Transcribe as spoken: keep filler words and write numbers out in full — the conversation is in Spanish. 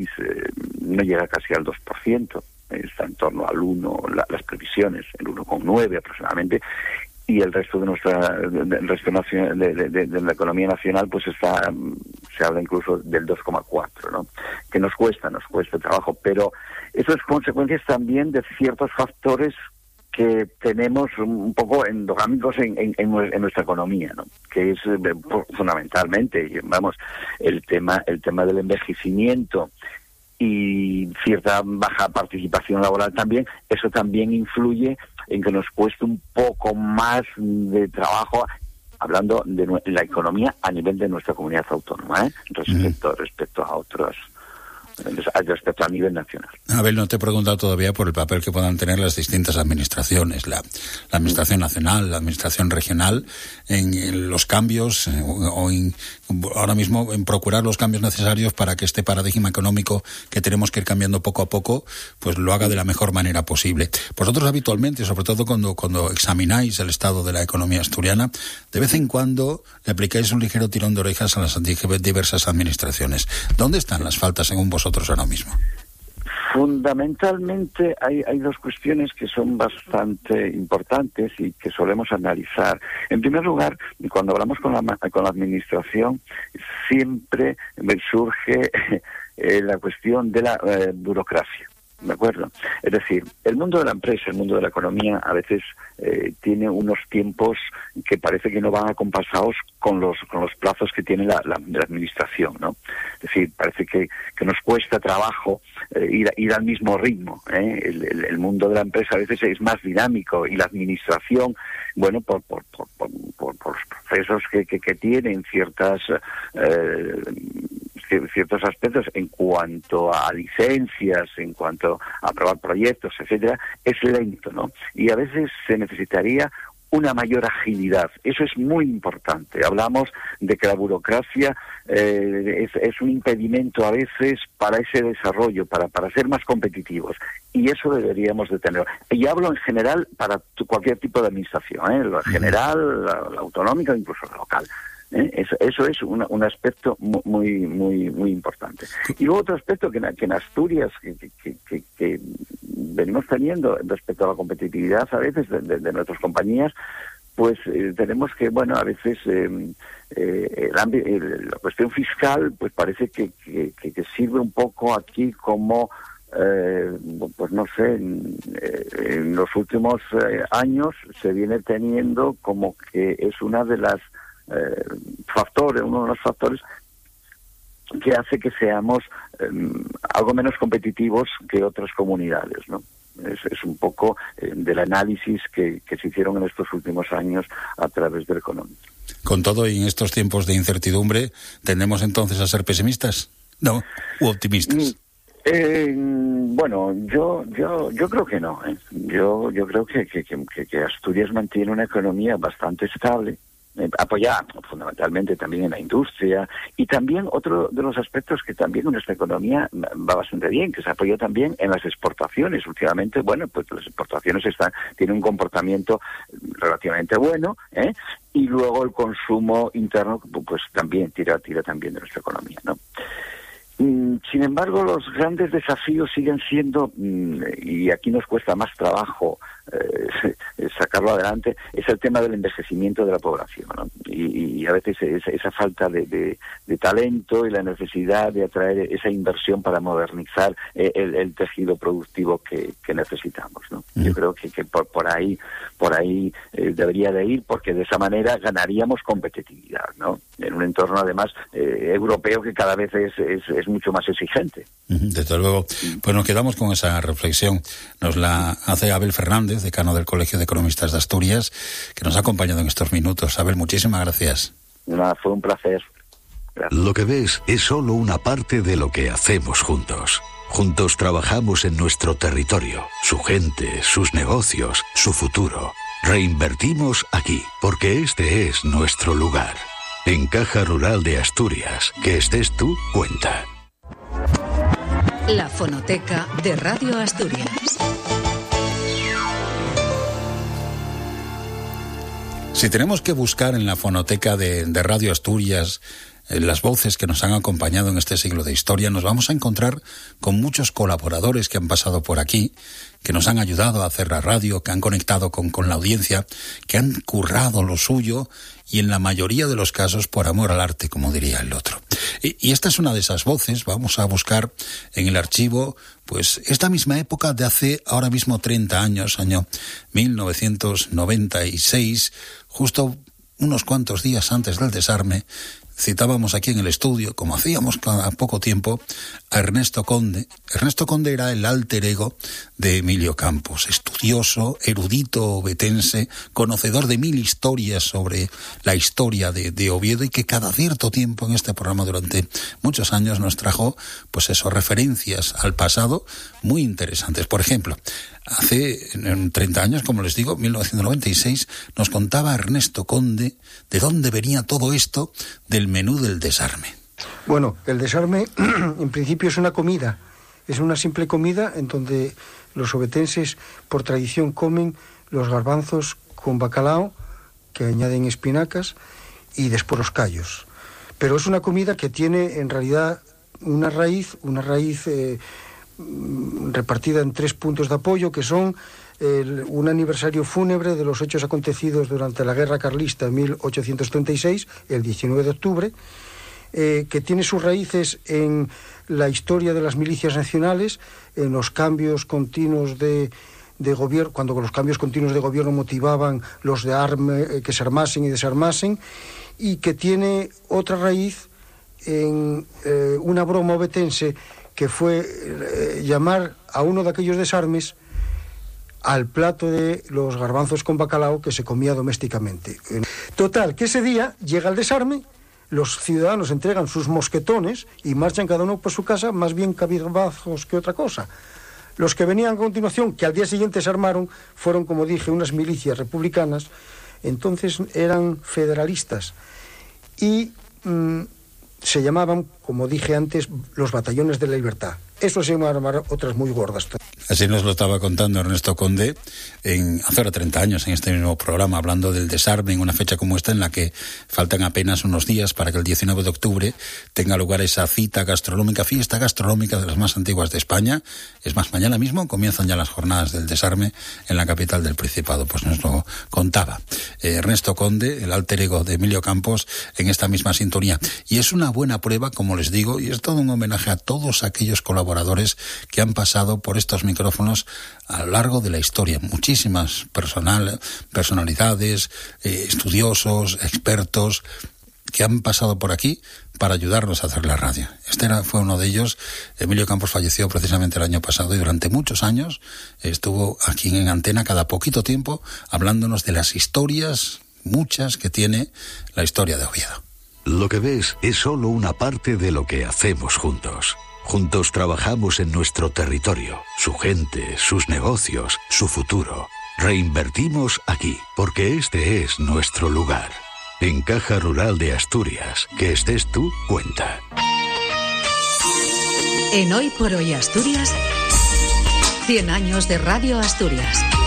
eh, no llega casi al dos por ciento, está en torno al uno, la, las previsiones, el uno coma nueve aproximadamente, y el resto de nuestra del resto nacional, de, de, de la economía nacional pues está, se habla incluso del dos coma cuatro, ¿no? Que nos cuesta, nos cuesta trabajo, pero eso es consecuencias también de ciertos factores que tenemos un poco endogámicos en, en, en nuestra economía, ¿no? Que es eh, fundamentalmente, vamos, el tema el tema del envejecimiento y cierta baja participación laboral también. Eso también influye en que nos cueste un poco más de trabajo, hablando de la economía a nivel de nuestra comunidad autónoma, ¿eh? respecto, mm. respecto a otros, respecto a nivel nacional. Abel, no te he preguntado todavía por el papel que puedan tener las distintas administraciones, la, la administración nacional, la administración regional, en, en los cambios, eh, o en, ahora mismo en procurar los cambios necesarios para que este paradigma económico que tenemos que ir cambiando poco a poco, pues lo haga de la mejor manera posible. Vosotros habitualmente, sobre todo cuando, cuando examináis el estado de la economía asturiana, de vez en cuando le aplicáis un ligero tirón de orejas a las diversas administraciones. ¿Dónde están las faltas según vosotros ahora mismo? Fundamentalmente hay, hay dos cuestiones que son bastante importantes y que solemos analizar. En primer lugar, cuando hablamos con la, con la administración, siempre me surge eh, la cuestión de la eh, burocracia. ¿De acuerdo? Es decir, el mundo de la empresa, el mundo de la economía, a veces eh, tiene unos tiempos que parece que no van acompasados con los con los plazos que tiene la, la, la administración, ¿no? Es decir, parece que, que nos cuesta trabajo eh, ir, ir al mismo ritmo, ¿eh? El, el, el mundo de la empresa a veces es más dinámico y la administración, bueno, por por por, por, por, por los procesos que, que, que tienen ciertas eh, ciertos aspectos en cuanto a licencias, en cuanto a aprobar proyectos, etcétera, es lento, ¿no? Y a veces se necesitaría una mayor agilidad. Eso es muy importante. Hablamos de que la burocracia eh, es, es un impedimento a veces para ese desarrollo, para, para ser más competitivos. Y eso deberíamos de tener. Y hablo en general para tu, cualquier tipo de administración, ¿eh? La general, la, la autonómica, incluso la local. ¿Eh? Eso, eso es una, un aspecto muy muy muy importante. Y luego otro aspecto que, que en Asturias que, que, que, que venimos teniendo respecto a la competitividad a veces de, de, de nuestras compañías, pues eh, tenemos que, bueno, a veces eh, eh, el ámbito, el, la cuestión fiscal pues parece que, que, que sirve un poco aquí como Eh, pues no sé, en, en los últimos eh, años se viene teniendo como que es una de las eh, factores, uno de los factores que hace que seamos eh, algo menos competitivos que otras comunidades, ¿no? Es, es un poco eh, del análisis que, que se hicieron en estos últimos años a través del económico. Con todo, y en estos tiempos de incertidumbre, ¿tendemos entonces a ser pesimistas? ¿No? ¿U optimistas? Mm. Eh, bueno, yo yo yo creo que no. ¿eh? Yo yo creo que, que, que, que Asturias mantiene una economía bastante estable, eh, apoyada fundamentalmente también en la industria, y también otro de los aspectos que también en nuestra economía va bastante bien, que se apoya también en las exportaciones. Últimamente, bueno, pues las exportaciones están tienen un comportamiento relativamente bueno, ¿eh? Y luego el consumo interno pues también tira tira también de nuestra economía, ¿no? Sin embargo, los grandes desafíos siguen siendo, y aquí nos cuesta más trabajo eh, sacarlo adelante, es el tema del envejecimiento de la población, ¿no? Y, y a veces esa, esa falta de, de, de talento y la necesidad de atraer esa inversión para modernizar el, el tejido productivo que, que necesitamos, ¿no? Mm. Yo creo que, que por, por ahí por ahí eh, debería de ir, porque de esa manera ganaríamos competitividad, ¿no? En un entorno además eh, europeo que cada vez es, es, es mucho más exigente. Desde luego. Pues nos quedamos con esa reflexión. Nos la hace Abel Fernández, decano del Colegio de Economistas de Asturias, que nos ha acompañado en estos minutos. Abel, muchísimas gracias. Nada, fue un placer. Gracias. Lo que ves es solo una parte de lo que hacemos juntos. Juntos trabajamos en nuestro territorio, su gente, sus negocios, su futuro. Reinvertimos aquí, porque este es nuestro lugar. En Caja Rural de Asturias, que estés tú, cuenta. La fonoteca de Radio Asturias. Si tenemos que buscar en la fonoteca de, de Radio Asturias eh, las voces que nos han acompañado en este siglo de historia, nos vamos a encontrar con muchos colaboradores que han pasado por aquí, que nos han ayudado a hacer la radio, que han conectado con, con la audiencia, que han currado lo suyo y en la mayoría de los casos por amor al arte, como diría el otro. Y, y esta es una de esas voces. Vamos a buscar en el archivo pues esta misma época de hace ahora mismo treinta años, año mil novecientos noventa y seis, justo unos cuantos días antes del desarme. Citábamos aquí en el estudio, como hacíamos cada poco tiempo, a Ernesto Conde. Ernesto Conde era el alter ego de Emilio Campos, estudioso, erudito ovetense, conocedor de mil historias sobre la historia de, de Oviedo, y que cada cierto tiempo en este programa durante muchos años nos trajo, pues eso, referencias al pasado muy interesantes. Por ejemplo, hace treinta años, como les digo, mil novecientos noventa y seis, nos contaba Ernesto Conde de dónde venía todo esto del menú del desarme. Bueno, el desarme en principio es una comida, es una simple comida en donde los ovetenses por tradición comen los garbanzos con bacalao, que añaden espinacas, y después los callos. Pero es una comida que tiene en realidad una raíz, una raíz eh, repartida en tres puntos de apoyo, que son el, un aniversario fúnebre de los hechos acontecidos durante la Guerra Carlista en mil ochocientos treinta y seis, el diecinueve de octubre, eh, que tiene sus raíces en la historia de las milicias nacionales, en los cambios continuos de, de gobierno, cuando los cambios continuos de gobierno motivaban los de arme, eh, que se armasen y desarmasen, y que tiene otra raíz en eh, una broma ovetense que fue eh, llamar a uno de aquellos desarmes al plato de los garbanzos con bacalao que se comía domésticamente. Total, que ese día llega el desarme, los ciudadanos entregan sus mosquetones y marchan cada uno por su casa, más bien cabizbajos que otra cosa. Los que venían a continuación, que al día siguiente se armaron, fueron, como dije, unas milicias republicanas, entonces eran federalistas, y mmm, se llamaban, como dije antes, los batallones de la libertad. Eso se llamaban otras muy gordas. Así nos lo estaba contando Ernesto Conde en, hace ahora treinta años en este mismo programa, hablando del desarme en una fecha como esta en la que faltan apenas unos días para que el diecinueve de octubre tenga lugar esa cita gastronómica, fiesta gastronómica de las más antiguas de España. Es más, mañana mismo comienzan ya las jornadas del desarme en la capital del Principado. Pues nos lo contaba eh, Ernesto Conde, el alter ego de Emilio Campos, en esta misma sintonía. Y es una buena prueba, como les digo, y es todo un homenaje a todos aquellos colaboradores que han pasado por estos micrófonos a lo largo de la historia. Muchísimas personal, personalidades, eh, estudiosos, expertos, que han pasado por aquí para ayudarnos a hacer la radio. Este era, fue uno de ellos. Emilio Campos falleció precisamente el año pasado y durante muchos años estuvo aquí en Antena cada poquito tiempo hablándonos de las historias, muchas, que tiene la historia de Oviedo. Lo que ves es solo una parte de lo que hacemos juntos. Juntos trabajamos en nuestro territorio, su gente, sus negocios, su futuro. Reinvertimos aquí, porque este es nuestro lugar. En Caja Rural de Asturias, que estés tú, cuenta. En Hoy por Hoy Asturias, cien años de Radio Asturias.